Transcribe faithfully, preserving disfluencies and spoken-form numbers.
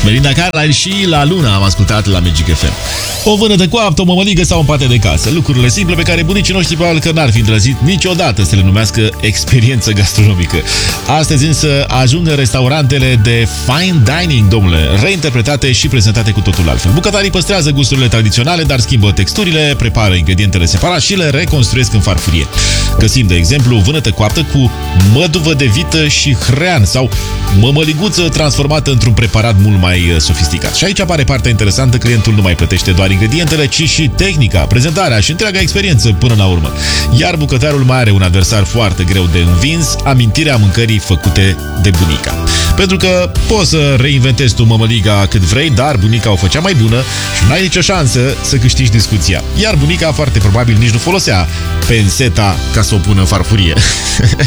Melinda Carlisle și La Luna am ascultat la Magic F M. O vânătă coaptă, o mămăligă sau un pate de casă. Lucrurile simple pe care bunicii noștri probabil că n-ar fi îndrăzit niciodată să le numească experiență gastronomică. Astăzi însă ajung restaurantele de fine dining, domnule, reinterpretate și prezentate cu totul altfel. Bucătarii păstrează gusturile tradiționale, dar schimbă texturile, prepară ingredientele separat și le reconstruiesc în farfurie. Găsim, de exemplu, vânătă coaptă cu măduvă de vită și hrean sau mămăliguță transformată într-un preparat mult mai sofisticat. Și aici apare partea interesantă, clientul nu mai plătește doar ingredientele, ci și tehnica, prezentarea și întreaga experiență până la urmă. Iar bucătarul mai are un adversar foarte greu de învins, amintirea mâncării făcute de bunica. Pentru că poți să reinventezi tu mămăliga cât vrei, dar bunica o făcea mai bună și n-ai nicio șansă să câștigi discuția. Iar bunica foarte probabil nici nu folosea penseta ca să o pună în farfurie.